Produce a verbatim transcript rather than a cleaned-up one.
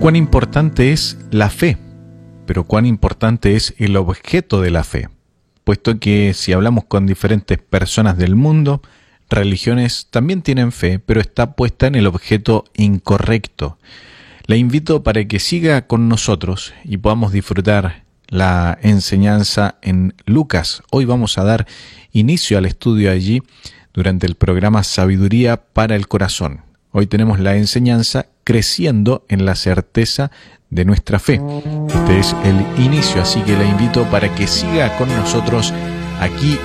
Cuán importante es la fe, pero cuán importante es el objeto de la fe, puesto que si hablamos con diferentes personas del mundo, religiones también tienen fe, pero está puesta en el objeto incorrecto. La invito para que siga con nosotros y podamos disfrutar la enseñanza en Lucas. Hoy vamos a dar inicio al estudio allí durante el programa Sabiduría para el Corazón. Hoy tenemos la enseñanza creciendo en la certeza de nuestra fe. Este es el inicio, así que la invito para que siga con nosotros aquí